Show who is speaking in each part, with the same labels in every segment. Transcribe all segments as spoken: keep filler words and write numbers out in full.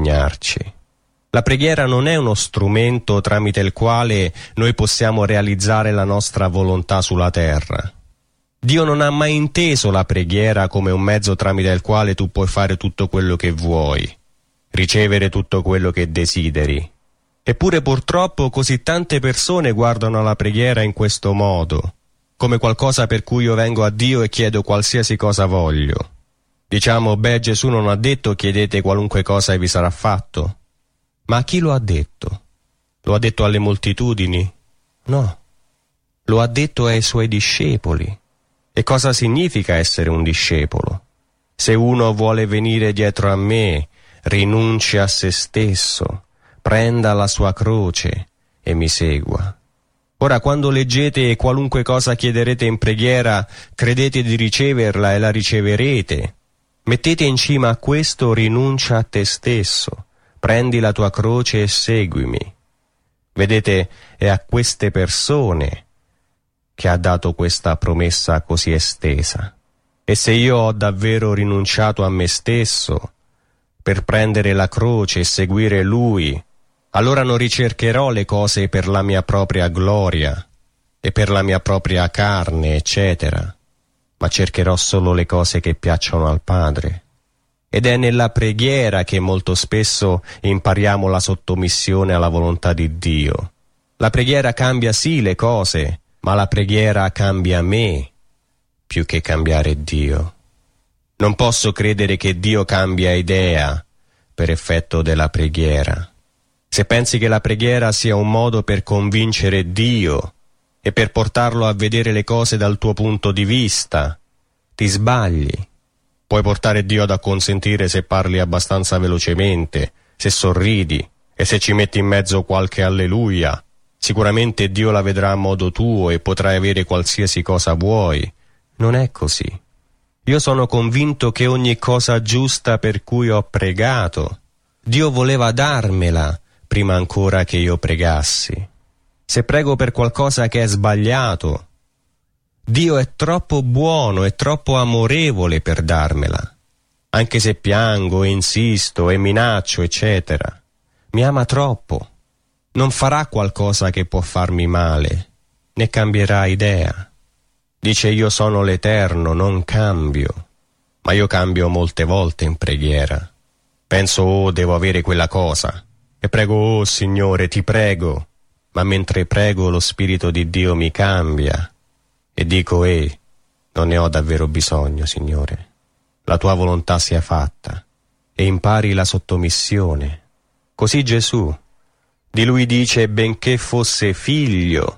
Speaker 1: impegnarci. La preghiera non è uno strumento tramite il quale noi possiamo realizzare la nostra volontà sulla terra. Dio non ha mai inteso la preghiera come un mezzo tramite il quale tu puoi fare tutto quello che vuoi, ricevere tutto quello che desideri. Eppure purtroppo così tante persone guardano alla preghiera in questo modo, come qualcosa per cui io vengo a Dio e chiedo qualsiasi cosa voglio. Diciamo, beh, Gesù non ha detto chiedete qualunque cosa e vi sarà fatto. Ma a chi lo ha detto? Lo ha detto alle moltitudini? No. Lo ha detto ai suoi discepoli. E cosa significa essere un discepolo? Se uno vuole venire dietro a me, rinunci a se stesso, prenda la sua croce e mi segua. Ora, quando leggete qualunque cosa chiederete in preghiera, credete di riceverla e la riceverete. Mettete in cima a questo rinuncia a te stesso. Prendi la tua croce e seguimi. Vedete, è a queste persone che ha dato questa promessa così estesa. E se io ho davvero rinunciato a me stesso per prendere la croce e seguire Lui, allora non ricercherò le cose per la mia propria gloria e per la mia propria carne, eccetera, ma cercherò solo le cose che piacciono al Padre. Ed è nella preghiera che molto spesso impariamo la sottomissione alla volontà di Dio. La preghiera cambia sì le cose, ma la preghiera cambia me, più che cambiare Dio. Non posso credere che Dio cambia idea per effetto della preghiera. Se pensi che la preghiera sia un modo per convincere Dio e per portarlo a vedere le cose dal tuo punto di vista, ti sbagli. Puoi portare Dio ad acconsentire se parli abbastanza velocemente, se sorridi e se ci metti in mezzo qualche alleluia. Sicuramente Dio la vedrà a modo tuo e potrai avere qualsiasi cosa vuoi. Non è così. Io sono convinto che ogni cosa giusta per cui ho pregato, Dio voleva darmela prima ancora che io pregassi. Se prego per qualcosa che è sbagliato, Dio è troppo buono e troppo amorevole per darmela. Anche se piango e insisto e minaccio, eccetera, mi ama troppo. Non farà qualcosa che può farmi male, né cambierà idea. Dice io sono l'Eterno, non cambio, ma io cambio molte volte in preghiera. Penso, oh, devo avere quella cosa, e prego, oh Signore, ti prego, ma mentre prego lo Spirito di Dio mi cambia, e dico, eh, non ne ho davvero bisogno, Signore. La tua volontà sia fatta, e impari la sottomissione. Così Gesù, di lui dice, benché fosse figlio,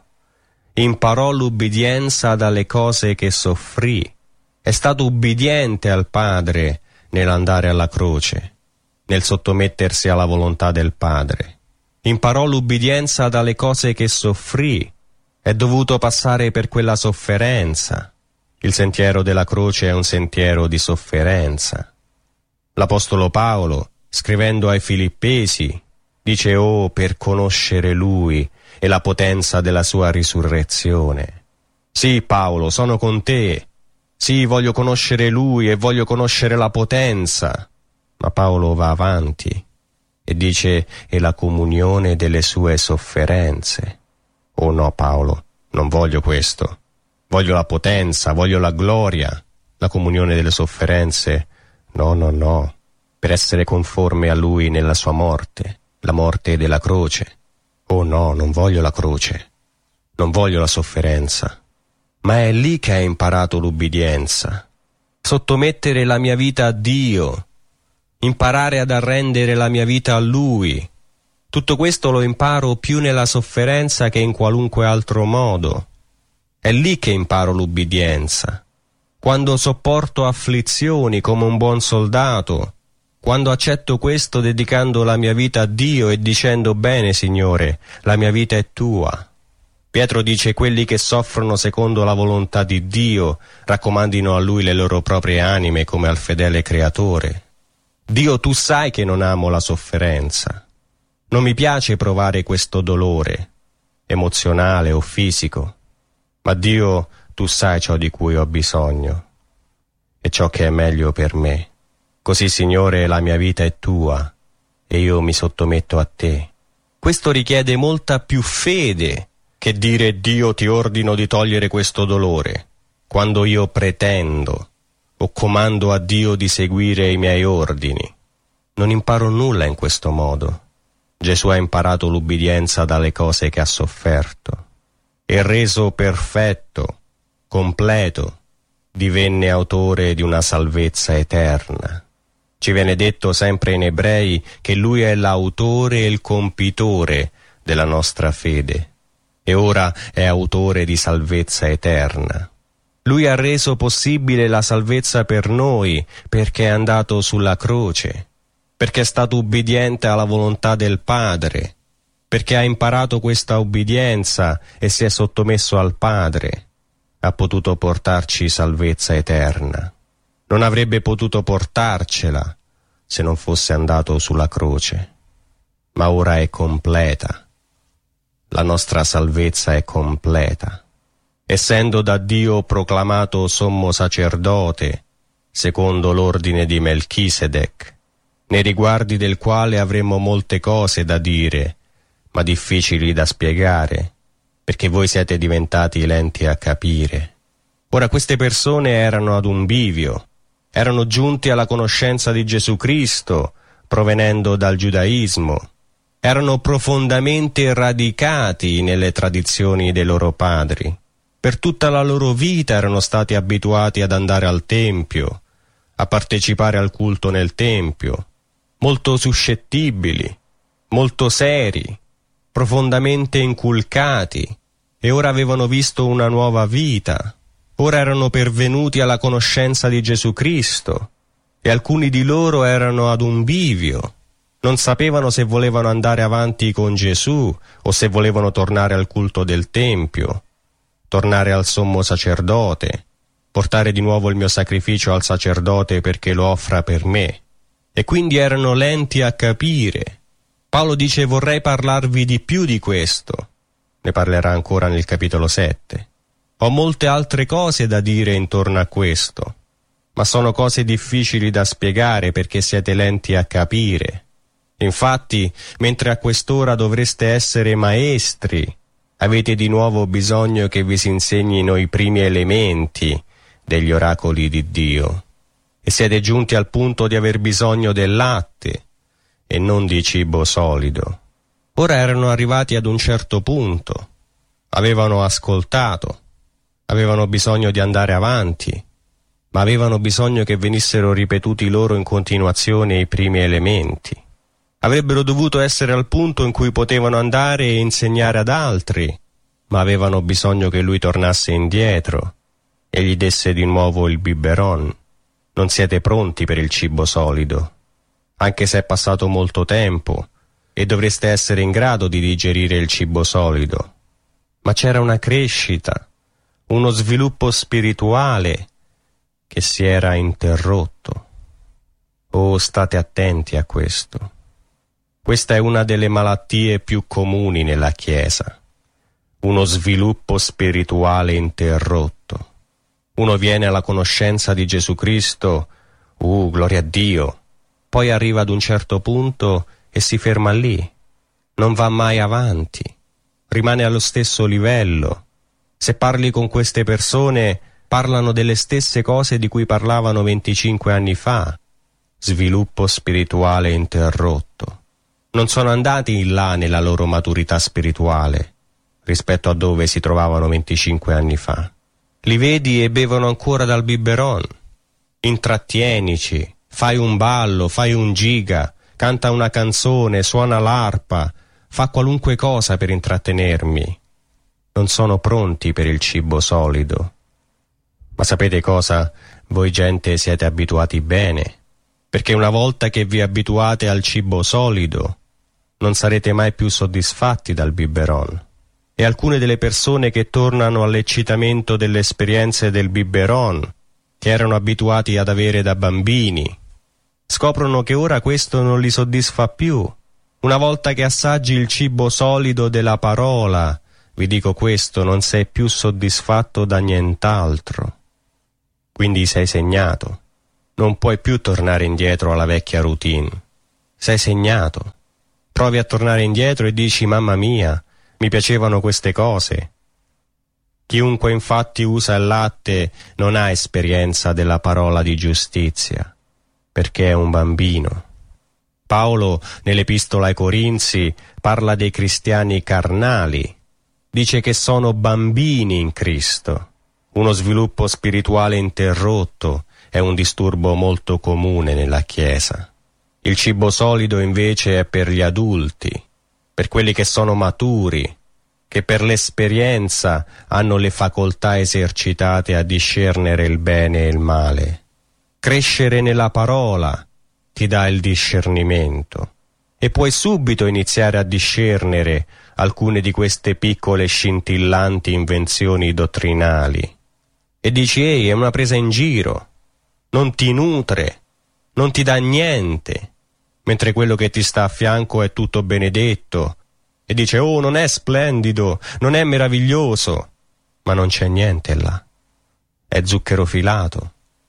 Speaker 1: imparò l'ubbidienza dalle cose che soffrì. È stato ubbidiente al Padre nell'andare alla croce, nel sottomettersi alla volontà del Padre. Imparò l'ubbidienza dalle cose che soffrì. È dovuto passare per quella sofferenza. Il sentiero della croce è un sentiero di sofferenza. L'Apostolo Paolo, scrivendo ai Filippesi, dice, oh, per conoscere Lui e la potenza della sua risurrezione. Sì, Paolo, sono con te. Sì, voglio conoscere Lui e voglio conoscere la potenza. Ma Paolo va avanti e dice, e la comunione delle sue sofferenze. Oh no, Paolo, non voglio questo. Voglio la potenza, voglio la gloria. La comunione delle sofferenze, no, no, no. Per essere conforme a Lui nella sua morte, la morte della croce. Oh no, non voglio la croce, non voglio la sofferenza, ma è lì che hai imparato l'ubbidienza. Sottomettere la mia vita a Dio, imparare ad arrendere la mia vita a Lui. Tutto questo lo imparo più nella sofferenza che in qualunque altro modo. È lì che imparo l'ubbidienza. Quando sopporto afflizioni come un buon soldato, quando accetto questo dedicando la mia vita a Dio e dicendo, bene Signore, la mia vita è Tua. Pietro dice, quelli che soffrono secondo la volontà di Dio raccomandino a Lui le loro proprie anime come al fedele Creatore. Dio, tu sai che non amo la sofferenza. Non mi piace provare questo dolore, emozionale o fisico, ma Dio, tu sai ciò di cui ho bisogno e ciò che è meglio per me. Così, Signore, la mia vita è Tua e io mi sottometto a te. Questo richiede molta più fede che dire Dio ti ordino di togliere questo dolore, quando io pretendo o comando a Dio di seguire i miei ordini. Non imparo nulla in questo modo. Gesù ha imparato l'ubbidienza dalle cose che ha sofferto e reso perfetto, completo, divenne autore di una salvezza eterna. Ci viene detto sempre in Ebrei che Lui è l'autore e il compitore della nostra fede e ora è autore di salvezza eterna. Lui ha reso possibile la salvezza per noi perché è andato sulla croce, perché è stato ubbidiente alla volontà del Padre, perché ha imparato questa ubbidienza e si è sottomesso al Padre. Ha potuto portarci salvezza eterna. Non avrebbe potuto portarcela se non fosse andato sulla croce. Ma ora è completa. La nostra salvezza è completa. Essendo da Dio proclamato sommo sacerdote, secondo l'ordine di Melchisedec, nei riguardi del quale avremmo molte cose da dire, ma difficili da spiegare, perché voi siete diventati lenti a capire. Ora queste persone erano ad un bivio, erano giunti alla conoscenza di Gesù Cristo, provenendo dal giudaismo, erano profondamente radicati nelle tradizioni dei loro padri. Per tutta la loro vita erano stati abituati ad andare al Tempio, a partecipare al culto nel Tempio, molto suscettibili, molto seri, profondamente inculcati, e ora avevano visto una nuova vita. Ora erano pervenuti alla conoscenza di Gesù Cristo, e alcuni di loro erano ad un bivio. Non sapevano se volevano andare avanti con Gesù o se volevano tornare al culto del Tempio, tornare al sommo sacerdote, portare di nuovo il mio sacrificio al sacerdote perché lo offra per me. E quindi erano lenti a capire. Paolo dice: vorrei parlarvi di più di questo. Ne parlerà ancora nel capitolo sette. Ho molte altre cose da dire intorno a questo, ma sono cose difficili da spiegare perché siete lenti a capire. Infatti, mentre a quest'ora dovreste essere maestri, avete di nuovo bisogno che vi si insegnino i primi elementi degli oracoli di Dio, e siete giunti al punto di aver bisogno del latte e non di cibo solido. Ora erano arrivati ad un certo punto, avevano ascoltato, avevano bisogno di andare avanti, ma avevano bisogno che venissero ripetuti loro in continuazione i primi elementi. Avrebbero dovuto essere al punto in cui potevano andare e insegnare ad altri, ma avevano bisogno che lui tornasse indietro e gli desse di nuovo il biberon. Non siete pronti per il cibo solido, anche se è passato molto tempo e dovreste essere in grado di digerire il cibo solido. Ma c'era una crescita, uno sviluppo spirituale che si era interrotto. Oh, state attenti a questo. Questa è una delle malattie più comuni nella Chiesa, uno sviluppo spirituale interrotto. Uno viene alla conoscenza di Gesù Cristo, uh, gloria a Dio, poi arriva ad un certo punto e si ferma lì, non va mai avanti, rimane allo stesso livello. Se parli con queste persone, parlano delle stesse cose di cui parlavano venticinque anni fa, sviluppo spirituale interrotto. Non sono andati in là nella loro maturità spirituale rispetto a dove si trovavano venticinque anni fa. Li vedi e bevono ancora dal biberon. Intrattienici, fai un ballo, fai un giga, canta una canzone, suona l'arpa, fa qualunque cosa per intrattenermi. Non sono pronti per il cibo solido. Ma sapete cosa? Voi gente siete abituati bene, perché una volta che vi abituate al cibo solido, non sarete mai più soddisfatti dal biberon. E alcune delle persone che tornano all'eccitamento delle esperienze del biberon, che erano abituati ad avere da bambini, scoprono che ora questo non li soddisfa più. Una volta che assaggi il cibo solido della parola, vi dico questo, non sei più soddisfatto da nient'altro. Quindi sei segnato. Non puoi più tornare indietro alla vecchia routine. sei segnato. Provi a tornare indietro e dici: mamma mia, mi piacevano queste cose. Chiunque infatti usa il latte non ha esperienza della parola di giustizia, perché è un bambino. Paolo, nell'Epistola ai Corinzi, parla dei cristiani carnali. Dice che sono bambini in Cristo. Uno sviluppo spirituale interrotto è un disturbo molto comune nella Chiesa. Il cibo solido invece è per gli adulti, per quelli che sono maturi, che per l'esperienza hanno le facoltà esercitate a discernere il bene e il male. Crescere nella parola ti dà il discernimento e puoi subito iniziare a discernere alcune di queste piccole scintillanti invenzioni dottrinali. E dici: ehi, è una presa in giro, non ti nutre, non ti dà niente, mentre quello che ti sta a fianco è tutto benedetto, e dice: oh, non è splendido, non è meraviglioso, ma non c'è niente là. È zucchero filato,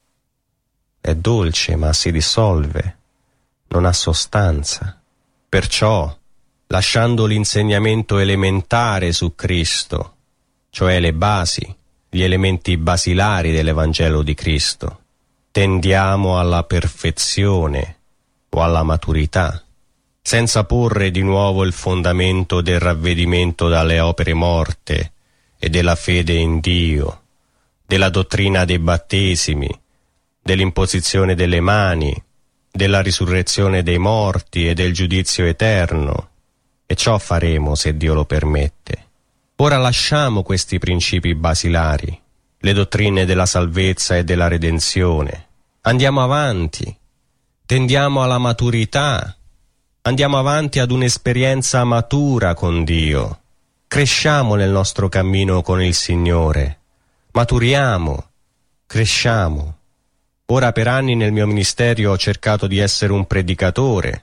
Speaker 1: è dolce ma si dissolve, non ha sostanza. Perciò, lasciando l'insegnamento elementare su Cristo, cioè le basi, gli elementi basilari dell'Evangelo di Cristo, tendiamo alla perfezione o alla maturità, senza porre di nuovo il fondamento del ravvedimento dalle opere morte e della fede in Dio, della dottrina dei battesimi, dell'imposizione delle mani, della risurrezione dei morti e del giudizio eterno, e ciò faremo se Dio lo permette. Ora lasciamo questi principi basilari, le dottrine della salvezza e della redenzione. Andiamo avanti, tendiamo alla maturità, andiamo avanti ad un'esperienza matura con Dio. Cresciamo nel nostro cammino con il Signore, maturiamo, cresciamo. Ora per anni nel mio ministero ho cercato di essere un predicatore,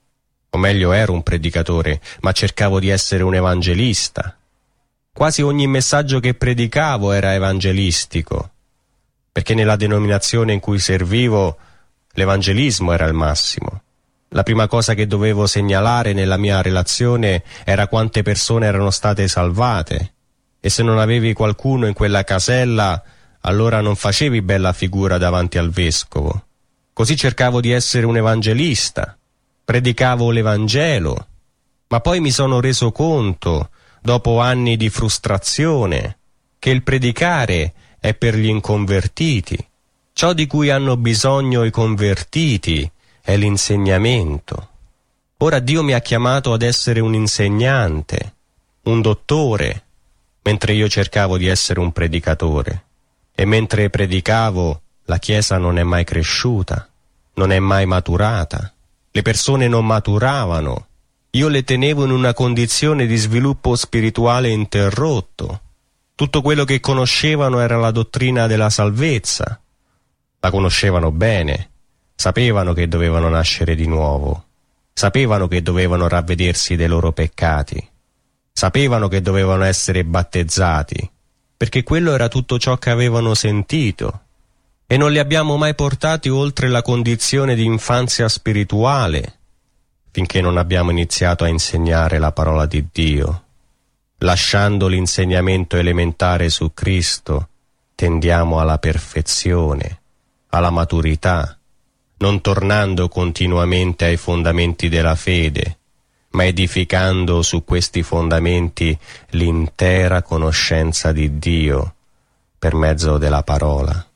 Speaker 1: o meglio ero un predicatore, ma cercavo di essere un evangelista. Quasi ogni messaggio che predicavo era evangelistico, perché nella denominazione in cui servivo l'evangelismo era il massimo. La prima cosa che dovevo segnalare nella mia relazione era quante persone erano state salvate, e se non avevi qualcuno in quella casella, allora non facevi bella figura davanti al vescovo. Così cercavo di essere un evangelista, predicavo l'Evangelo, ma poi mi sono reso conto, dopo anni di frustrazione, che il predicare è per gli inconvertiti. Ciò di cui hanno bisogno i convertiti è l'insegnamento. Ora Dio mi ha chiamato ad essere un insegnante, un dottore, mentre io cercavo di essere un predicatore. E mentre predicavo, la Chiesa non è mai cresciuta, non è mai maturata. Le persone non maturavano. Io le tenevo in una condizione di sviluppo spirituale interrotto. Tutto quello che conoscevano era la dottrina della salvezza. La conoscevano bene. Sapevano che dovevano nascere di nuovo, sapevano che dovevano ravvedersi dei loro peccati, sapevano che dovevano essere battezzati, perché quello era tutto ciò che avevano sentito, e non li abbiamo mai portati oltre la condizione di infanzia spirituale, finché non abbiamo iniziato a insegnare la parola di Dio. Lasciando l'insegnamento elementare su Cristo, tendiamo alla perfezione, alla maturità, non tornando continuamente ai fondamenti della fede, ma edificando su questi fondamenti l'intera conoscenza di Dio per mezzo della parola.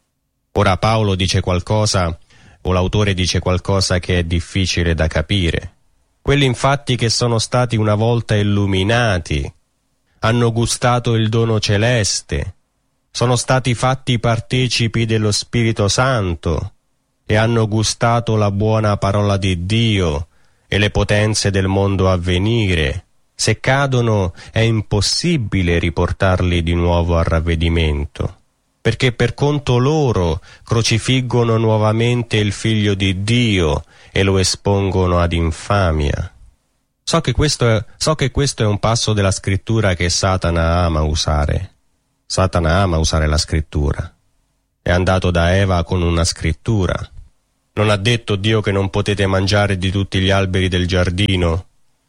Speaker 1: Ora Paolo dice qualcosa, o l'autore dice qualcosa che è difficile da capire. Quelli infatti che sono stati una volta illuminati, hanno gustato il dono celeste, sono stati fatti partecipi dello Spirito Santo, e hanno gustato la buona parola di Dio e le potenze del mondo a venire. Se cadono è impossibile riportarli di nuovo al ravvedimento, perché per conto loro crocifiggono nuovamente il Figlio di Dio e lo espongono ad infamia. So che questo è, so che questo è un passo della Scrittura che Satana ama usare. Satana ama usare la Scrittura. È andato da Eva con una scrittura. Non ha detto Dio che non potete mangiare di tutti gli alberi del giardino?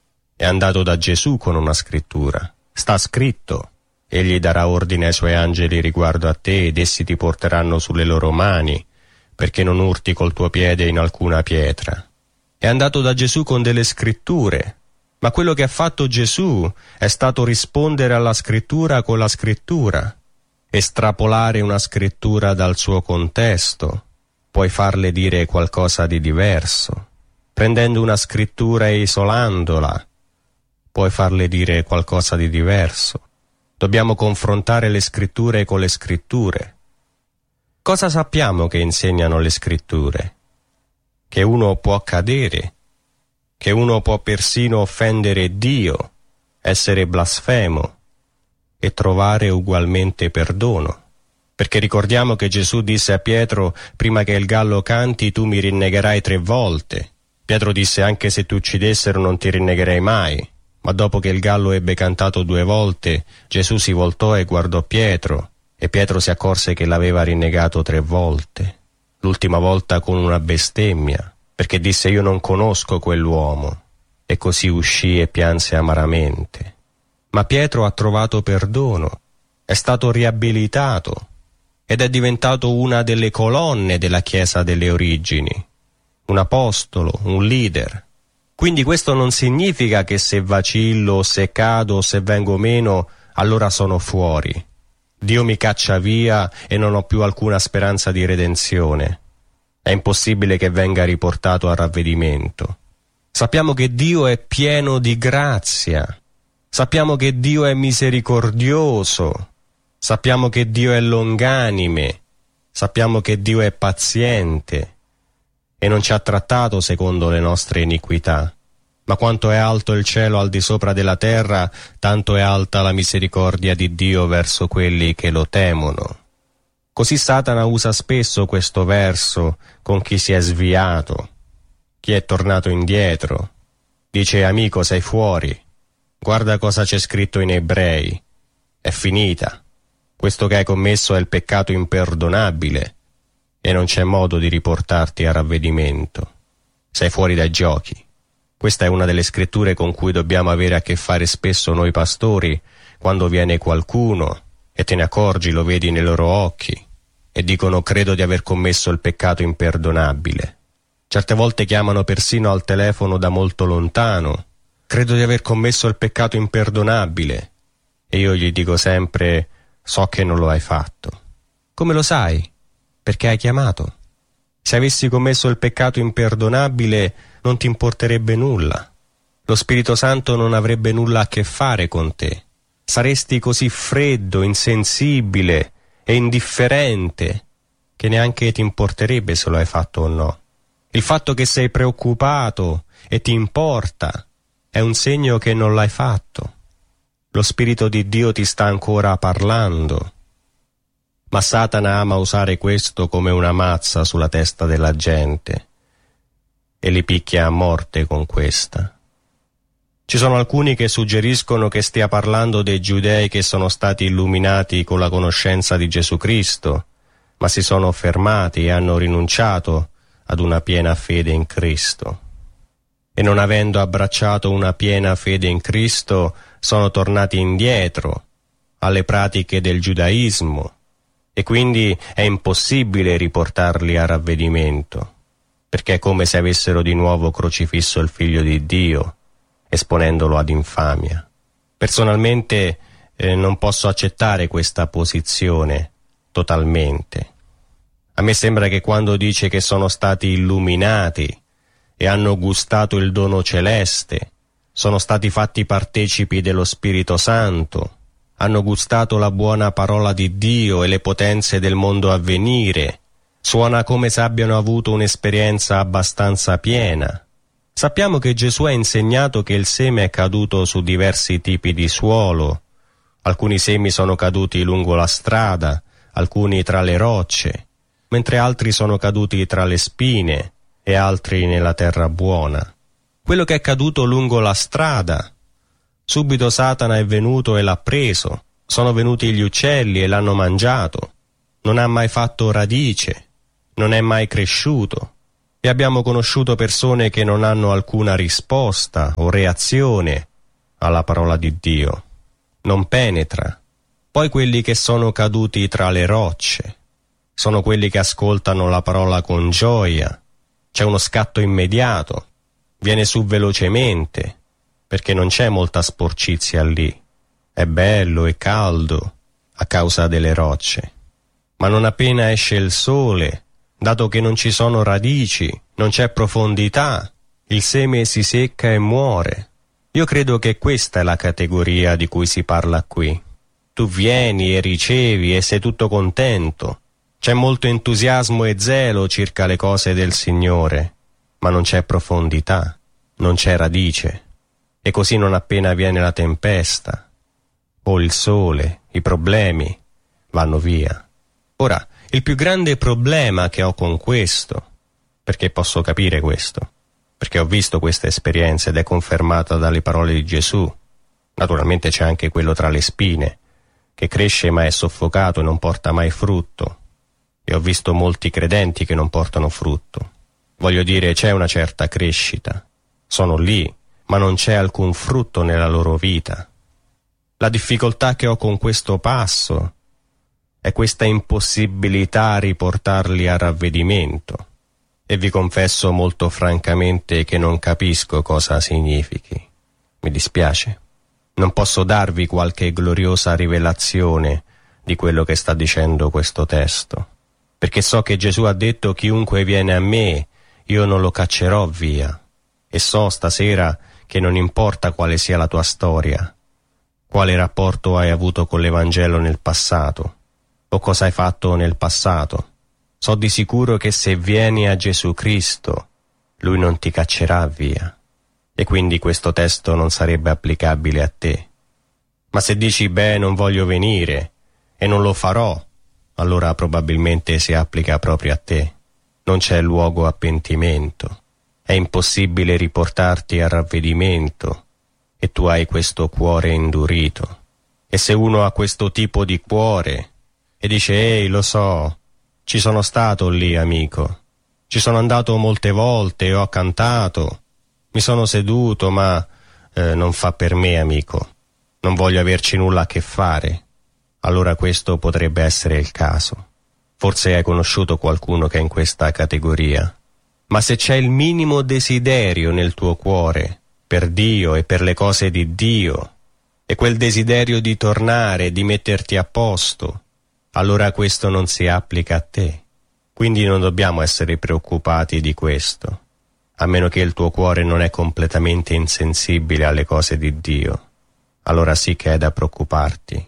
Speaker 1: È andato da Gesù con una scrittura. Sta scritto: egli darà ordine ai suoi angeli riguardo a te ed essi ti porteranno sulle loro mani, perché non urti col tuo piede in alcuna pietra. È andato da Gesù con delle scritture, ma quello che ha fatto Gesù è stato rispondere alla scrittura con la scrittura, estrapolare una scrittura dal suo contesto, puoi farle dire qualcosa di diverso. Prendendo una scrittura e isolandola, puoi farle dire qualcosa di diverso. Dobbiamo confrontare le scritture con le scritture. Cosa sappiamo che insegnano le scritture? Che uno può cadere, che uno può persino offendere Dio, essere blasfemo e trovare ugualmente perdono. Perché ricordiamo che Gesù disse a Pietro: prima che il gallo canti tu mi rinnegherai tre volte. Pietro disse: anche se ti uccidessero non ti rinnegherei mai. Ma dopo che il gallo ebbe cantato due volte, Gesù si voltò e guardò Pietro, e Pietro si accorse che l'aveva rinnegato tre volte. L'ultima volta con una bestemmia, perché disse: io non conosco quell'uomo. E così uscì e pianse amaramente. Ma Pietro ha trovato perdono, è stato riabilitato ed è diventato una delle colonne della Chiesa delle origini, un apostolo, un leader. Quindi questo non significa che se vacillo, se cado, se vengo meno, allora sono fuori. Dio mi caccia via e non ho più alcuna speranza di redenzione. È impossibile che venga riportato al ravvedimento. Sappiamo che Dio è pieno di grazia. Sappiamo che Dio è misericordioso. Sappiamo che Dio è longanime. Sappiamo che Dio è paziente e non ci ha trattato secondo le nostre iniquità. Ma quanto è alto il cielo al di sopra della terra, tanto è alta la misericordia di Dio verso quelli che lo temono. Così Satana usa spesso questo verso con chi si è sviato, chi è tornato indietro. Dice: amico, sei fuori, guarda cosa c'è scritto in Ebrei, è finita. Questo che hai commesso è il peccato imperdonabile e non c'è modo di riportarti a ravvedimento. Sei fuori dai giochi. Questa è una delle scritture con cui dobbiamo avere a che fare spesso noi pastori, quando viene qualcuno e te ne accorgi, lo vedi nei loro occhi, e dicono: credo di aver commesso il peccato imperdonabile. Certe volte chiamano persino al telefono da molto lontano: credo di aver commesso il peccato imperdonabile. E io gli dico sempre: so che non lo hai fatto. Come lo sai? Perché hai chiamato. Se avessi commesso il peccato imperdonabile non ti importerebbe nulla. Lo Spirito Santo non avrebbe nulla a che fare con te. Saresti così freddo, insensibile e indifferente che neanche ti importerebbe se lo hai fatto o no. Il fatto che sei preoccupato e ti importa è un segno che non l'hai fatto. Lo Spirito di Dio ti sta ancora parlando. Ma Satana ama usare questo come una mazza sulla testa della gente e li picchia a morte con questa. Ci sono alcuni che suggeriscono che stia parlando dei giudei che sono stati illuminati con la conoscenza di Gesù Cristo, ma si sono fermati e hanno rinunciato ad una piena fede in Cristo. E non avendo abbracciato una piena fede in Cristo, sono tornati indietro alle pratiche del giudaismo, e quindi è impossibile riportarli a ravvedimento, perché è come se avessero di nuovo crocifisso il Figlio di Dio, esponendolo ad infamia. Personalmente eh, non posso accettare questa posizione totalmente. A me sembra che quando dice che sono stati illuminati e hanno gustato il dono celeste, sono stati fatti partecipi dello Spirito Santo, hanno gustato la buona parola di Dio e le potenze del mondo a venire, suona come se abbiano avuto un'esperienza abbastanza piena. Sappiamo che Gesù ha insegnato che il seme è caduto su diversi tipi di suolo. Alcuni semi sono caduti lungo la strada, alcuni tra le rocce, mentre altri sono caduti tra le spine e altri nella terra buona. Quello che è caduto lungo la strada, subito Satana è venuto e l'ha preso, sono venuti gli uccelli e l'hanno mangiato, non ha mai fatto radice, non è mai cresciuto, E abbiamo conosciuto persone che non hanno alcuna risposta o reazione alla parola di Dio. Non penetra. Poi quelli che sono caduti tra le rocce. Sono quelli che ascoltano la parola con gioia. C'è uno scatto immediato. Viene su velocemente, perché non c'è molta sporcizia lì. È bello e caldo a causa delle rocce. Ma non appena esce il sole, dato che non ci sono radici, non c'è profondità, il seme si secca e muore. Io credo che questa è la categoria di cui si parla qui. Tu vieni e ricevi e sei tutto contento. C'è molto entusiasmo e zelo circa le cose del Signore, ma non c'è profondità, non c'è radice. E così non appena viene la tempesta, o il sole, i problemi, vanno via. Ora, il più grande problema che ho con questo, perché posso capire questo, perché ho visto questa esperienza ed è confermata dalle parole di Gesù. Naturalmente c'è anche quello tra le spine, che cresce ma è soffocato e non porta mai frutto. E ho visto molti credenti che non portano frutto. Voglio dire, c'è una certa crescita. Sono lì, ma non c'è alcun frutto nella loro vita. La difficoltà che ho con questo passo è questa impossibilità a riportarli a ravvedimento. E vi confesso molto francamente che non capisco cosa significhi. Mi dispiace. Non posso darvi qualche gloriosa rivelazione di quello che sta dicendo questo testo, perché so che Gesù ha detto: chiunque viene a me, io non lo caccerò via. E so stasera che non importa quale sia la tua storia, quale rapporto hai avuto con l'Evangelo nel passato, o cosa hai fatto nel passato. So di sicuro che se vieni a Gesù Cristo, Lui non ti caccerà via. E quindi questo testo non sarebbe applicabile a te. Ma se dici, beh, non voglio venire e non lo farò, allora probabilmente si applica proprio a te. Non c'è luogo a pentimento. È impossibile riportarti a ravvedimento e tu hai questo cuore indurito. E se uno ha questo tipo di cuore e dice, ehi, lo so, ci sono stato lì, amico, ci sono andato molte volte e ho cantato, mi sono seduto, ma eh, non fa per me, amico. Non voglio averci nulla a che fare. Allora questo potrebbe essere il caso. Forse hai conosciuto qualcuno che è in questa categoria. Ma se c'è il minimo desiderio nel tuo cuore per Dio e per le cose di Dio, e quel desiderio di tornare, di metterti a posto, allora questo non si applica a te. Quindi non dobbiamo essere preoccupati di questo, a meno che il tuo cuore non è completamente insensibile alle cose di Dio. Allora sì che è da preoccuparti.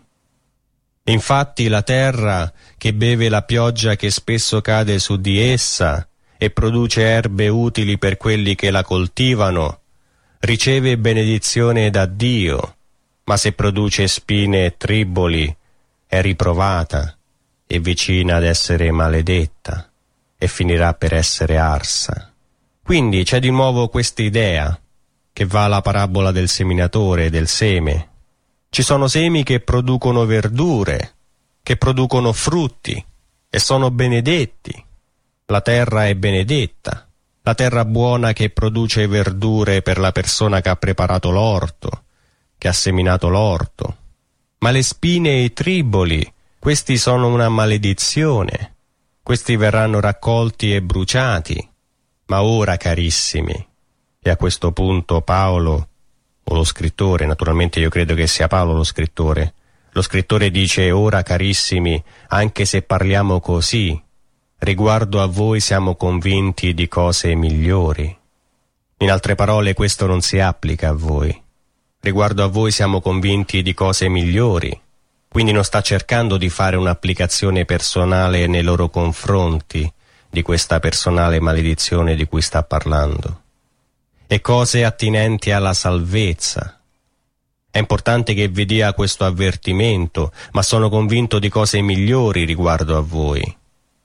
Speaker 1: Infatti la terra, che beve la pioggia che spesso cade su di essa e produce erbe utili per quelli che la coltivano, riceve benedizione da Dio, ma se produce spine e triboli è riprovata e vicina ad essere maledetta e finirà per essere arsa. Quindi c'è di nuovo questa idea che va alla parabola del seminatore e del seme. Ci sono semi che producono verdure, che producono frutti e sono benedetti. La terra è benedetta, la terra buona che produce verdure per la persona che ha preparato l'orto, che ha seminato l'orto. Ma le spine e i triboli, questi sono una maledizione. Questi verranno raccolti e bruciati. Ma ora, carissimi, e a questo punto Paolo, o lo scrittore, naturalmente io credo che sia Paolo lo scrittore, lo scrittore dice: ora, carissimi, anche se parliamo così, riguardo a voi siamo convinti di cose migliori. In altre parole, questo non si applica a voi. Riguardo a voi siamo convinti di cose migliori. Quindi non sta cercando di fare un'applicazione personale nei loro confronti di questa personale maledizione di cui sta parlando. E cose attinenti alla salvezza. È importante che vi dia questo avvertimento, ma sono convinto di cose migliori riguardo a voi.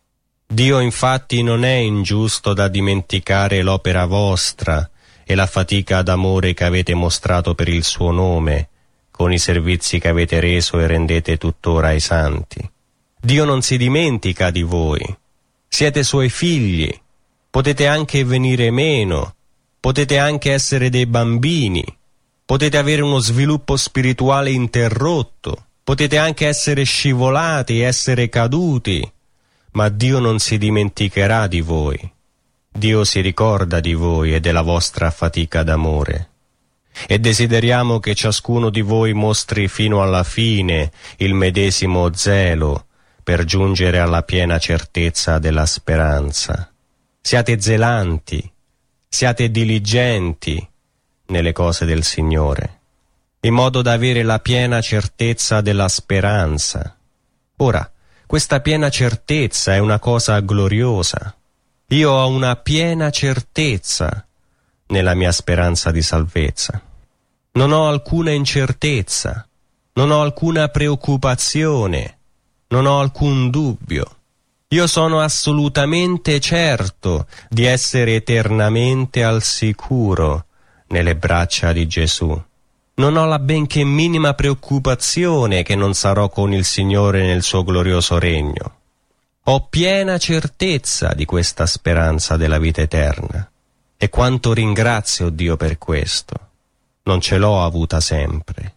Speaker 1: Dio infatti non è ingiusto da dimenticare l'opera vostra e la fatica d'amore che avete mostrato per il suo nome, con i servizi che avete reso e rendete tuttora ai santi. Dio non si dimentica di voi. Siete suoi figli, potete anche venire meno, potete anche essere dei bambini, potete avere uno sviluppo spirituale interrotto, potete anche essere scivolati, essere caduti, ma Dio non si dimenticherà di voi. Dio si ricorda di voi e della vostra fatica d'amore. E desideriamo che ciascuno di voi mostri fino alla fine il medesimo zelo per giungere alla piena certezza della speranza. Siate zelanti, siate diligenti nelle cose del Signore, in modo da avere la piena certezza della speranza. Ora, questa piena certezza è una cosa gloriosa. Io ho una piena certezza nella mia speranza di salvezza. Non ho alcuna incertezza, non ho alcuna preoccupazione, non ho alcun dubbio. Io sono assolutamente certo di essere eternamente al sicuro nelle braccia di Gesù. Non ho la benché minima preoccupazione che non sarò con il Signore nel suo glorioso regno. Ho piena certezza di questa speranza della vita eterna. E quanto ringrazio Dio per questo. Non ce l'ho avuta sempre.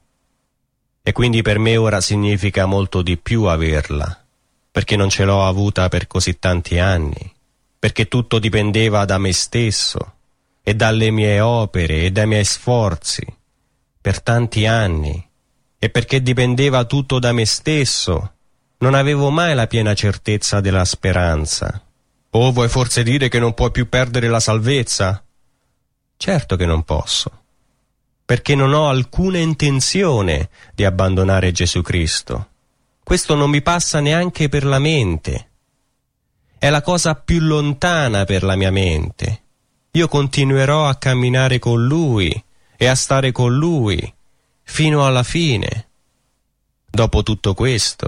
Speaker 1: E quindi per me ora significa molto di più averla, perché non ce l'ho avuta per così tanti anni, perché tutto dipendeva da me stesso, e dalle mie opere, e dai miei sforzi, per tanti anni, e perché dipendeva tutto da me stesso, non avevo mai la piena certezza della speranza. Oh, vuoi forse dire che non puoi più perdere la salvezza? Certo che non posso, perché non ho alcuna intenzione di abbandonare Gesù Cristo. Questo non mi passa neanche per la mente. È la cosa più lontana per la mia mente. Io continuerò a camminare con Lui e a stare con Lui fino alla fine. Dopo tutto questo,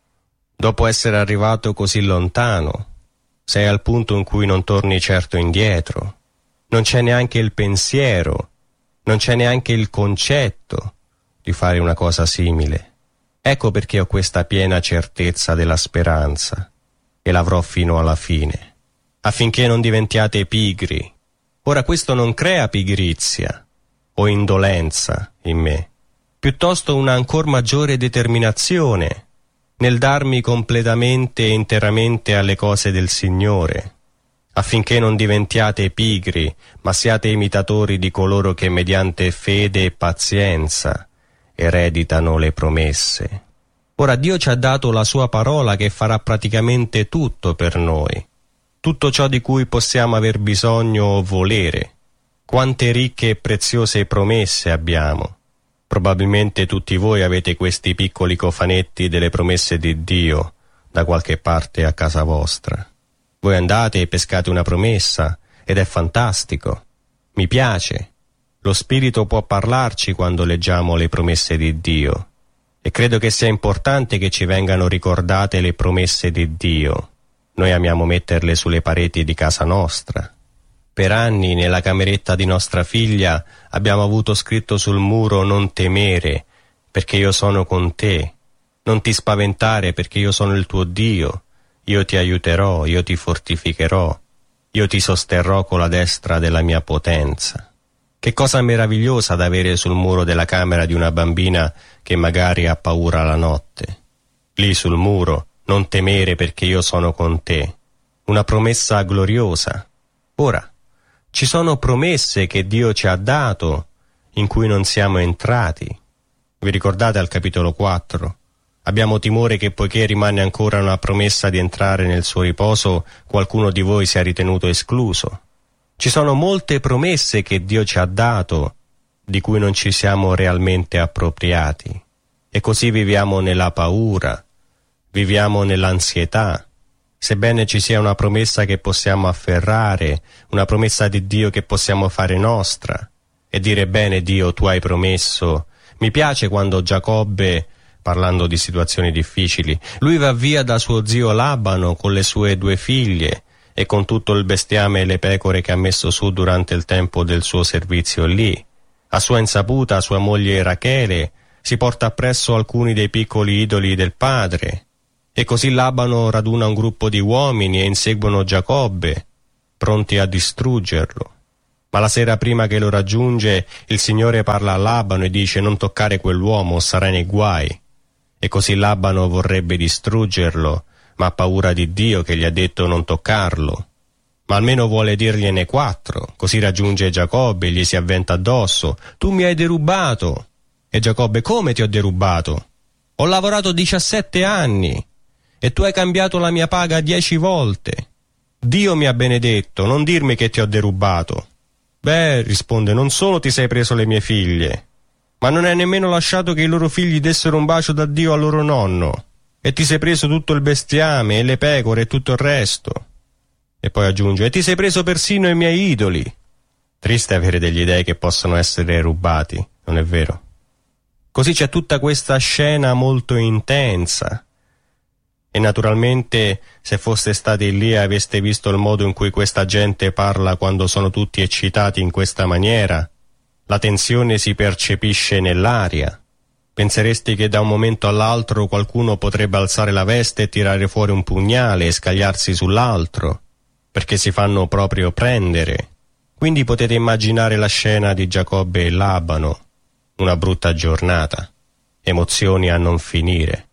Speaker 1: dopo essere arrivato così lontano, sei al punto in cui non torni certo indietro. Non c'è neanche il pensiero, non c'è neanche il concetto di fare una cosa simile. Ecco perché ho questa piena certezza della speranza e l'avrò fino alla fine, affinché non diventiate pigri. Ora questo non crea pigrizia o indolenza in me, piuttosto una ancor maggiore determinazione nel darmi completamente e interamente alle cose del Signore, affinché non diventiate pigri, ma siate imitatori di coloro che mediante fede e pazienza ereditano le promesse. Ora Dio ci ha dato la sua parola che farà praticamente tutto per noi, tutto ciò di cui possiamo aver bisogno o volere. Quante ricche e preziose promesse abbiamo. Probabilmente tutti voi avete questi piccoli cofanetti delle promesse di Dio da qualche parte a casa vostra. Voi andate e pescate una promessa ed è fantastico. Mi piace. Lo Spirito può parlarci quando leggiamo le promesse di Dio e credo che sia importante che ci vengano ricordate le promesse di Dio. Noi amiamo metterle sulle pareti di casa nostra. Per anni nella cameretta di nostra figlia abbiamo avuto scritto sul muro «Non temere, perché io sono con te. Non ti spaventare, perché io sono il tuo Dio. Io ti aiuterò, io ti fortificherò. Io ti sosterrò con la destra della mia potenza». Che cosa meravigliosa da avere sul muro della camera di una bambina che magari ha paura la notte. Lì sul muro, «Non temere, perché io sono con te». Una promessa gloriosa. Ora, ci sono promesse che Dio ci ha dato in cui non siamo entrati. Vi ricordate al capitolo quattro? Abbiamo timore che poiché rimane ancora una promessa di entrare nel suo riposo, qualcuno di voi sia ritenuto escluso. Ci sono molte promesse che Dio ci ha dato di cui non ci siamo realmente appropriati. E così viviamo nella paura, viviamo nell'ansietà. Sebbene ci sia una promessa che possiamo afferrare, una promessa di Dio che possiamo fare nostra, e dire bene Dio, tu hai promesso. Mi piace quando Giacobbe, parlando di situazioni difficili, lui va via da suo zio Labano con le sue due figlie e con tutto il bestiame e le pecore che ha messo su durante il tempo del suo servizio lì. A sua insaputa, sua moglie Rachele si porta appresso alcuni dei piccoli idoli del padre, e così Labano raduna un gruppo di uomini e inseguono Giacobbe. pronti a distruggerlo. Ma la sera prima che lo raggiunge, il Signore parla a Labano e dice: non toccare quell'uomo, sarai nei guai. E così Labano vorrebbe distruggerlo, ma ha paura di Dio che gli ha detto non toccarlo. Ma almeno vuole dirgliene quattro, così raggiunge Giacobbe e gli si avventa addosso: tu mi hai derubato. E Giacobbe: come ti ho derubato? Ho lavorato diciassette anni e tu hai cambiato la mia paga dieci volte. Dio mi ha benedetto, non dirmi che ti ho derubato. Beh, risponde, non solo ti sei preso le mie figlie, ma non hai nemmeno lasciato che i loro figli dessero un bacio da Dio al loro nonno, e ti sei preso tutto il bestiame e le pecore e tutto il resto. E poi aggiunge: e ti sei preso persino i miei idoli. Triste avere degli dei che possono essere rubati, non è vero? Così c'è tutta questa scena molto intensa. E naturalmente, se foste stati lì e aveste visto il modo in cui questa gente parla quando sono tutti eccitati in questa maniera, la tensione si percepisce nell'aria. Penseresti che da un momento all'altro qualcuno potrebbe alzare la veste e tirare fuori un pugnale e scagliarsi sull'altro, perché si fanno proprio prendere. Quindi potete immaginare la scena di Giacobbe e Labano, una brutta giornata, emozioni a non finire.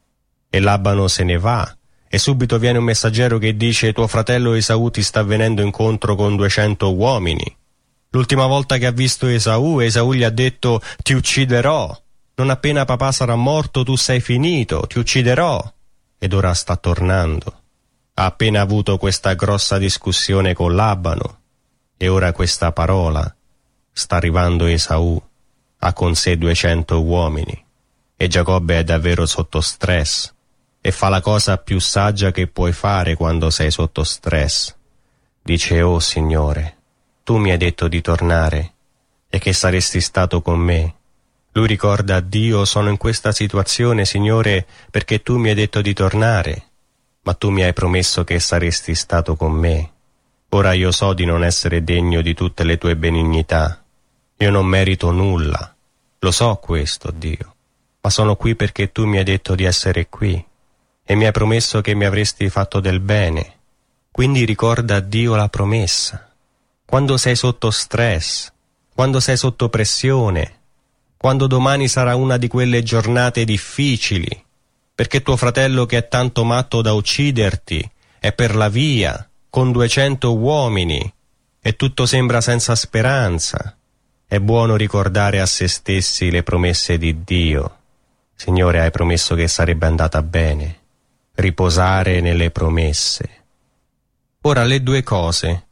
Speaker 1: E Labano se ne va, e subito viene un messaggero che dice: tuo fratello Esaù ti sta venendo incontro con duecento uomini. L'ultima volta che ha visto Esaù, Esaù gli ha detto: ti ucciderò, non appena papà sarà morto tu sei finito, ti ucciderò. Ed ora sta tornando. Ha appena avuto questa grossa discussione con Labano, e ora questa parola: sta arrivando Esaù, ha con sé duecento uomini. E Giacobbe è davvero sotto stress, e fa la cosa più saggia che puoi fare quando sei sotto stress. Dice: oh Signore, tu mi hai detto di tornare e che saresti stato con me. Lui ricorda a Dio: sono in questa situazione, Signore, perché tu mi hai detto di tornare, ma tu mi hai promesso che saresti stato con me. Ora io so di non essere degno di tutte le tue benignità. Io non merito nulla. Lo so questo, Dio. Ma sono qui perché tu mi hai detto di essere qui e mi hai promesso che mi avresti fatto del bene. Quindi ricorda a Dio la promessa. Quando sei sotto stress, quando sei sotto pressione, quando domani sarà una di quelle giornate difficili, perché tuo fratello che è tanto matto da ucciderti è per la via, con duecento uomini, e tutto sembra senza speranza, è buono ricordare a se stessi le promesse di Dio. Signore, hai promesso che sarebbe andata bene. Riposare nelle promesse. Ora le due cose,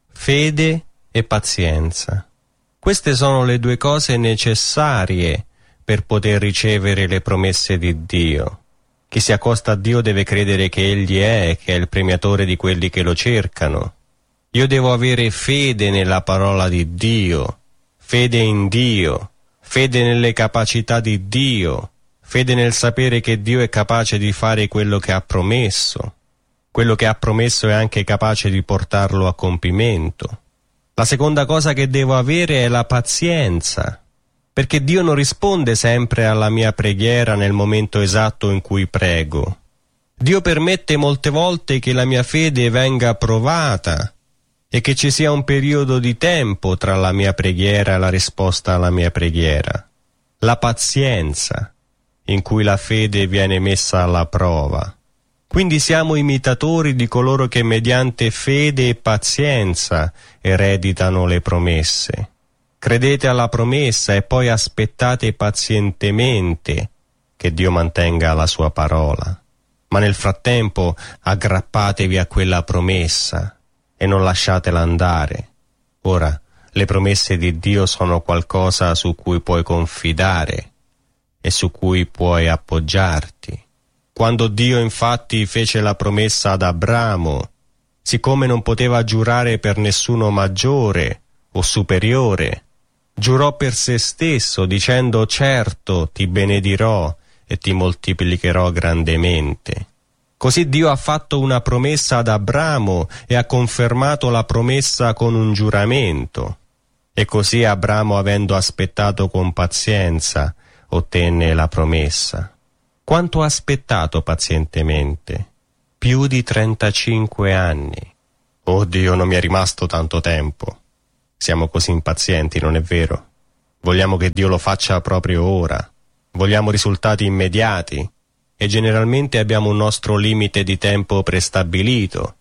Speaker 1: fede e pazienza. Queste sono le due cose necessarie per poter ricevere le promesse di Dio. Chi si accosta a Dio deve credere che Egli è, che è il premiatore di quelli che lo cercano. Io devo avere fede nella parola di Dio, fede in Dio, fede nelle capacità di Dio, fede nel sapere che Dio è capace di fare quello che ha promesso. Quello che ha promesso è anche capace di portarlo a compimento. La seconda cosa che devo avere è la pazienza, perché Dio non risponde sempre alla mia preghiera nel momento esatto in cui prego. Dio permette molte volte che la mia fede venga provata e che ci sia un periodo di tempo tra la mia preghiera e la risposta alla mia preghiera. La pazienza in cui la fede viene messa alla prova. Quindi siamo imitatori di coloro che mediante fede e pazienza ereditano le promesse. Credete alla promessa e poi aspettate pazientemente che Dio mantenga la sua parola. Ma nel frattempo aggrappatevi a quella promessa e non lasciatela andare. Ora, le promesse di Dio sono qualcosa su cui puoi confidare e su cui puoi appoggiarti. Quando Dio infatti fece la promessa ad Abramo, siccome non poteva giurare per nessuno maggiore o superiore, giurò per se stesso dicendo: certo ti benedirò e ti moltiplicherò grandemente. Così Dio ha fatto una promessa ad Abramo e ha confermato la promessa con un giuramento. E così Abramo, avendo aspettato con pazienza, ottenne la promessa. Quanto ha aspettato pazientemente? Più di trentacinque anni. Oh Dio, non mi è rimasto tanto tempo. Siamo così impazienti, non è vero? Vogliamo che Dio lo faccia proprio ora. Vogliamo risultati immediati e generalmente abbiamo un nostro limite di tempo prestabilito.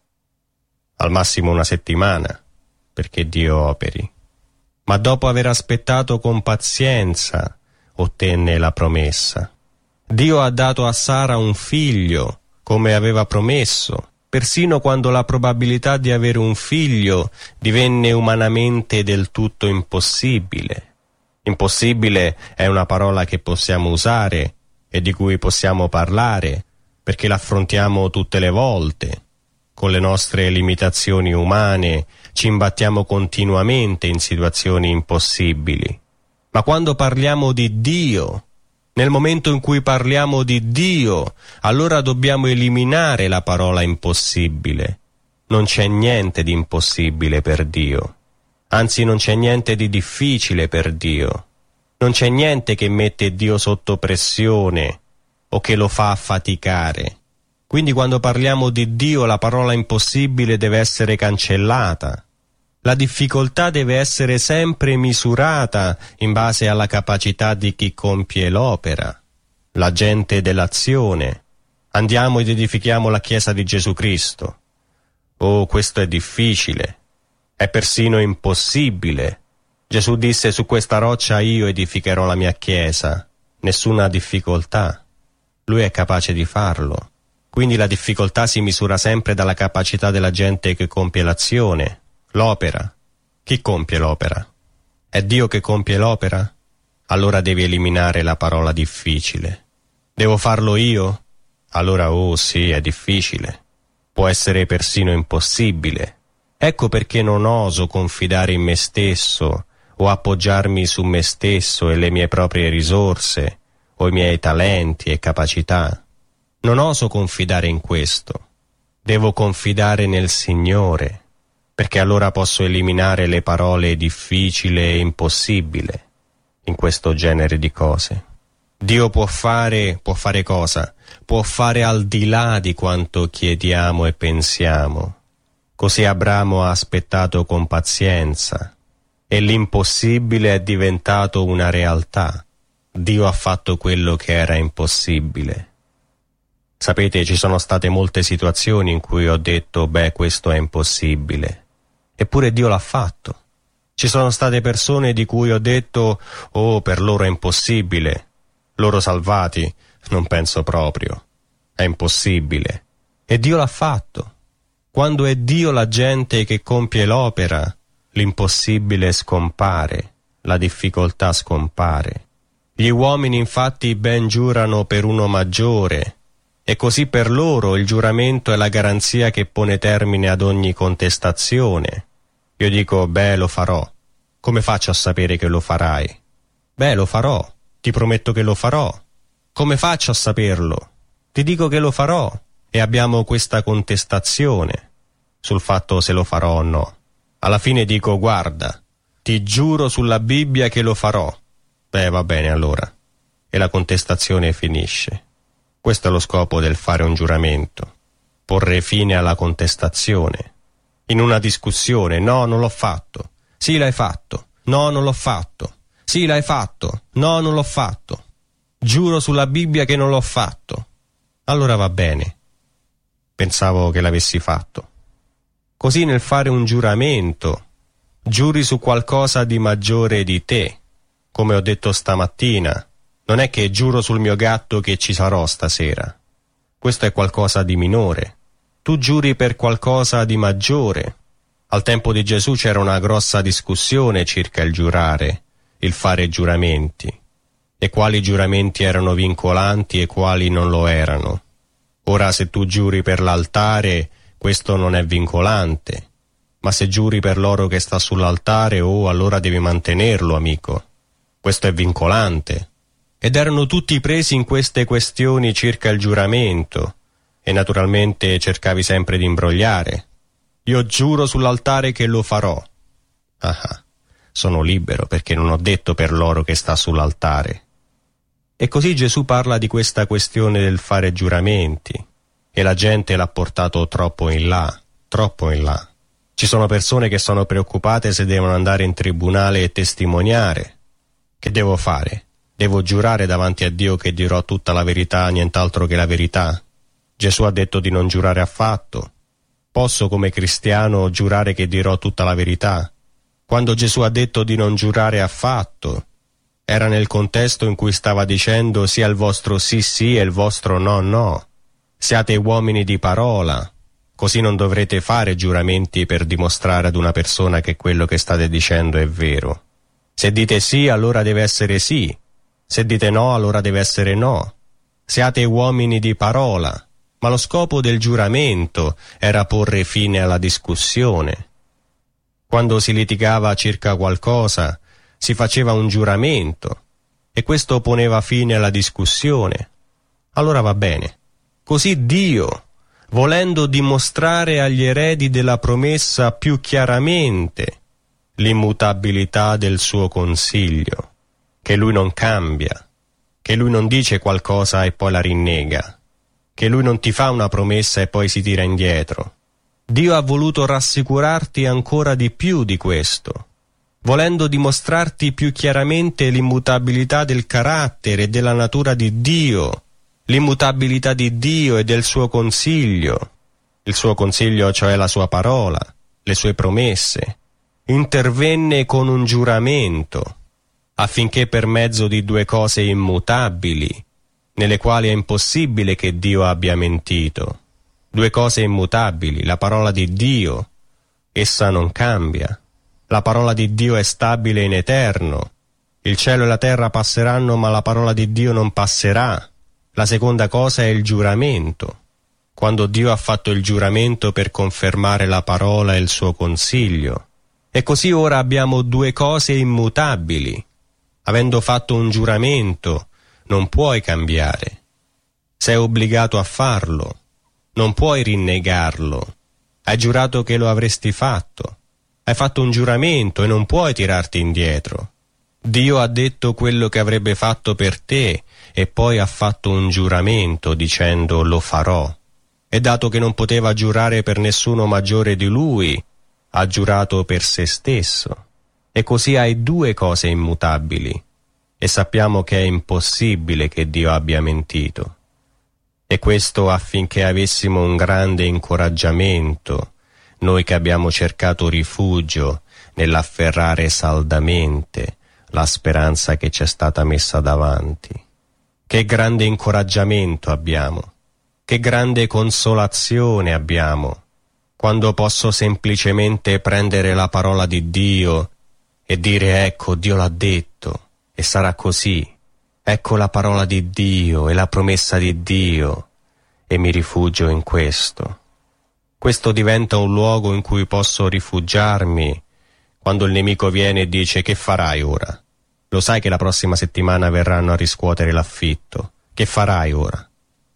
Speaker 1: Al massimo una settimana, perché Dio operi. Ma dopo aver aspettato con pazienza, ottenne la promessa. Dio ha dato a Sara un figlio, come aveva promesso, persino quando la probabilità di avere un figlio divenne umanamente del tutto impossibile. Impossibile è una parola che possiamo usare e di cui possiamo parlare, perché l'affrontiamo tutte le volte. Con le nostre limitazioni umane ci imbattiamo continuamente in situazioni impossibili. Ma quando parliamo di Dio, nel momento in cui parliamo di Dio, allora dobbiamo eliminare la parola impossibile. Non c'è niente di impossibile per Dio. Anzi, non c'è niente di difficile per Dio. Non c'è niente che mette Dio sotto pressione o che lo fa affaticare. Quindi quando parliamo di Dio la parola impossibile deve essere cancellata. La difficoltà deve essere sempre misurata in base alla capacità di chi compie l'opera, l'agente dell'azione. Andiamo ed edifichiamo la Chiesa di Gesù Cristo. Oh, questo è difficile. È persino impossibile. Gesù disse: su questa roccia io edificherò la mia Chiesa. Nessuna difficoltà. Lui è capace di farlo. Quindi la difficoltà si misura sempre dalla capacità della gente che compie l'azione, l'opera. Chi compie l'opera? È Dio che compie l'opera? Allora devi eliminare la parola difficile. Devo farlo io? Allora, oh sì, è difficile. Può essere persino impossibile. Ecco perché non oso confidare in me stesso o appoggiarmi su me stesso e le mie proprie risorse o i miei talenti e capacità. Non oso confidare in questo. Devo confidare nel Signore, perché allora posso eliminare le parole difficile e impossibile in questo genere di cose. Dio può fare, può fare cosa? Può fare al di là di quanto chiediamo e pensiamo. Così Abramo ha aspettato con pazienza e l'impossibile è diventato una realtà. Dio ha fatto quello che era impossibile. Sapete, ci sono state molte situazioni in cui ho detto, beh, questo è impossibile. Eppure Dio l'ha fatto. Ci sono state persone di cui ho detto, oh, per loro è impossibile. Loro salvati, non penso proprio. È impossibile. E Dio l'ha fatto. Quando è Dio la gente che compie l'opera, l'impossibile scompare, la difficoltà scompare. Gli uomini infatti ben giurano per uno maggiore, e così per loro il giuramento è la garanzia che pone termine ad ogni contestazione. Io dico, beh, lo farò. Come faccio a sapere che lo farai? Beh, lo farò. Ti prometto che lo farò. Come faccio a saperlo? Ti dico che lo farò. E abbiamo questa contestazione sul fatto se lo farò o no. Alla fine dico, guarda, ti giuro sulla Bibbia che lo farò. Beh, va bene allora. E la contestazione finisce. Questo è lo scopo del fare un giuramento. Porre fine alla contestazione. In una discussione, no, non l'ho fatto. Sì, l'hai fatto. No, non l'ho fatto. Sì, l'hai fatto. No, non l'ho fatto. Giuro sulla Bibbia che non l'ho fatto. Allora va bene. Pensavo che l'avessi fatto. Così nel fare un giuramento, giuri su qualcosa di maggiore di te. Come ho detto stamattina, non è che giuro sul mio gatto che ci sarò stasera. Questo è qualcosa di minore. Tu giuri per qualcosa di maggiore. Al tempo di Gesù c'era una grossa discussione circa il giurare, il fare giuramenti, e quali giuramenti erano vincolanti e quali non lo erano. Ora se tu giuri per l'altare, questo non è vincolante, ma se giuri per l'oro che sta sull'altare, oh, allora devi mantenerlo, amico. Questo è vincolante. Ed erano tutti presi in queste questioni circa il giuramento, e naturalmente cercavi sempre di imbrogliare. Io giuro sull'altare che lo farò. Ah ah, sono libero perché non ho detto per l'oro che sta sull'altare. E così Gesù parla di questa questione del fare giuramenti, e la gente l'ha portato troppo in là. troppo in là. Ci sono persone che sono preoccupate se devono andare in tribunale e testimoniare. Che devo fare? Devo giurare davanti a Dio che dirò tutta la verità, nient'altro che la verità? Gesù ha detto di non giurare affatto. Posso come cristiano giurare che dirò tutta la verità? Quando Gesù ha detto di non giurare affatto, era nel contesto in cui stava dicendo sia il vostro sì sì e il vostro no no. Siate uomini di parola, così non dovrete fare giuramenti per dimostrare ad una persona che quello che state dicendo è vero. Se dite sì, allora deve essere sì. Se dite no, allora deve essere no. Siate uomini di parola. Ma lo scopo del giuramento era porre fine alla discussione. Quando si litigava circa qualcosa, si faceva un giuramento, e questo poneva fine alla discussione. Allora va bene. Così Dio, volendo dimostrare agli eredi della promessa più chiaramente l'immutabilità del suo consiglio, che lui non cambia, che lui non dice qualcosa e poi la rinnega, che lui non ti fa una promessa e poi si tira indietro. Dio ha voluto rassicurarti ancora di più di questo, volendo dimostrarti più chiaramente l'immutabilità del carattere e della natura di Dio, l'immutabilità di Dio e del suo consiglio, il suo consiglio cioè la sua parola, le sue promesse. Intervenne con un giuramento, affinché per mezzo di due cose immutabili, nelle quali è impossibile che Dio abbia mentito, due cose immutabili, la parola di Dio, essa non cambia, la parola di Dio è stabile in eterno, il cielo e la terra passeranno ma la parola di Dio non passerà. La seconda cosa è il giuramento, quando Dio ha fatto il giuramento per confermare la parola e il suo consiglio. E così ora abbiamo due cose immutabili. Avendo fatto un giuramento, non puoi cambiare. Sei obbligato a farlo. Non puoi rinnegarlo. Hai giurato che lo avresti fatto. Hai fatto un giuramento e non puoi tirarti indietro. Dio ha detto quello che avrebbe fatto per te e poi ha fatto un giuramento dicendo lo farò. E dato che non poteva giurare per nessuno maggiore di lui, ha giurato per se stesso. E così hai due cose immutabili. E sappiamo che è impossibile che Dio abbia mentito. E questo affinché avessimo un grande incoraggiamento, noi che abbiamo cercato rifugio nell'afferrare saldamente la speranza che ci è stata messa davanti. Che grande incoraggiamento abbiamo, che grande consolazione abbiamo, quando posso semplicemente prendere la parola di Dio e dire ecco, Dio l'ha detto. E sarà così. Ecco la parola di Dio e la promessa di Dio e mi rifugio in questo. Questo diventa un luogo in cui posso rifugiarmi quando il nemico viene e dice che farai ora? Lo sai che la prossima settimana verranno a riscuotere l'affitto. Che farai ora?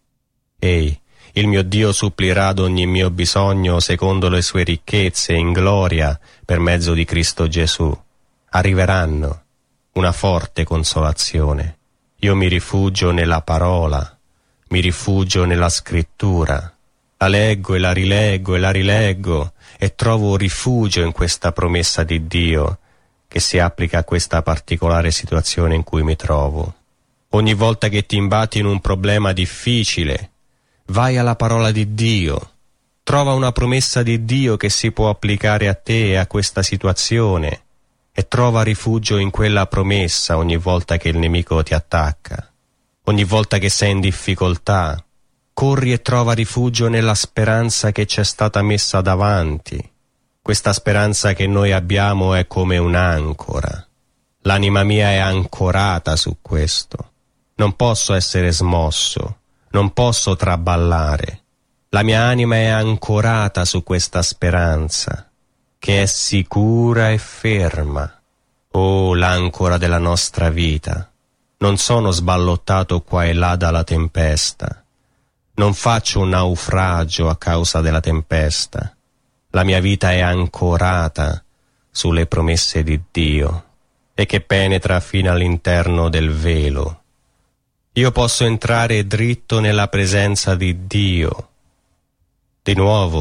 Speaker 1: Ehi, il mio Dio supplirà ad ogni mio bisogno secondo le sue ricchezze in gloria per mezzo di Cristo Gesù. Arriveranno. Una forte consolazione. Io mi rifugio nella parola, mi rifugio nella scrittura. La leggo e la rileggo e la rileggo e trovo rifugio in questa promessa di Dio che si applica a questa particolare situazione in cui mi trovo. Ogni volta che ti imbatti in un problema difficile, vai alla parola di Dio. Trova una promessa di Dio che si può applicare a te e a questa situazione. E trova rifugio in quella promessa ogni volta che il nemico ti attacca. Ogni volta che sei in difficoltà, corri e trova rifugio nella speranza che ci è stata messa davanti. Questa speranza che noi abbiamo è come un'ancora. L'anima mia è ancorata su questo. Non posso essere smosso, non posso traballare. La mia anima è ancorata su questa speranza, che è sicura e ferma. Oh, l'ancora della nostra vita. Non sono sballottato qua e là dalla tempesta. Non faccio un naufragio a causa della tempesta. La mia vita è ancorata sulle promesse di Dio e che penetra fino all'interno del velo. Io posso entrare dritto nella presenza di Dio. Di nuovo,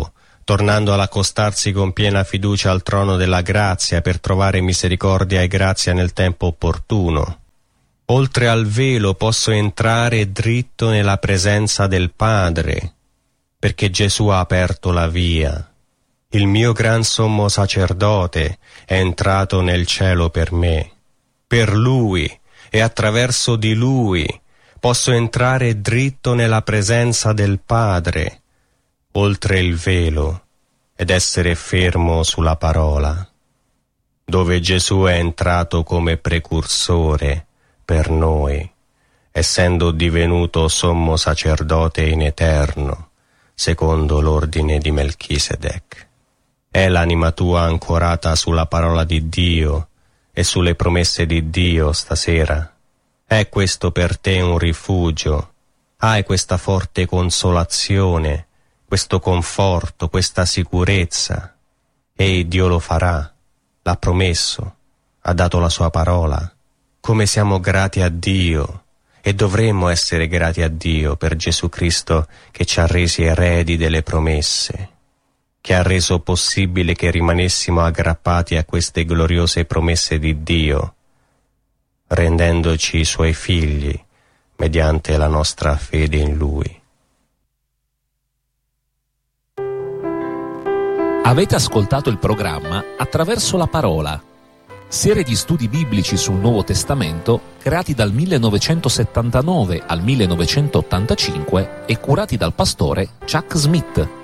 Speaker 1: tornando ad accostarsi con piena fiducia al trono della grazia per trovare misericordia e grazia nel tempo opportuno. Oltre al velo posso entrare dritto nella presenza del Padre, perché Gesù ha aperto la via. Il mio gran sommo sacerdote è entrato nel cielo per me. Per Lui e attraverso di Lui posso entrare dritto nella presenza del Padre, oltre il velo, ed essere fermo sulla parola, dove Gesù è entrato come precursore per noi, essendo divenuto sommo sacerdote in eterno, secondo l'ordine di Melchisedec. È l'anima tua ancorata sulla parola di Dio e sulle promesse di Dio stasera? È questo per te un rifugio? Hai questa forte consolazione, questo conforto, questa sicurezza? E Dio lo farà, l'ha promesso, ha dato la sua parola. Come siamo grati a Dio, e dovremmo essere grati a Dio per Gesù Cristo che ci ha resi eredi delle promesse, che ha reso possibile che rimanessimo aggrappati a queste gloriose promesse di Dio, rendendoci i Suoi figli mediante la nostra fede in Lui.
Speaker 2: Avete ascoltato il programma Attraverso la Parola, serie di studi biblici sul Nuovo Testamento creati dal millenovecentosettantanove al millenovecentottantacinque e curati dal pastore Chuck Smith.